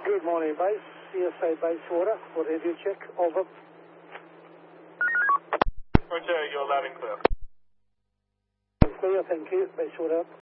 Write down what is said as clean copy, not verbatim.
Good morning, base. CSA Basewater. What have you check? Over. Roger, you're loud and clear. Clear, thank you. Basewater.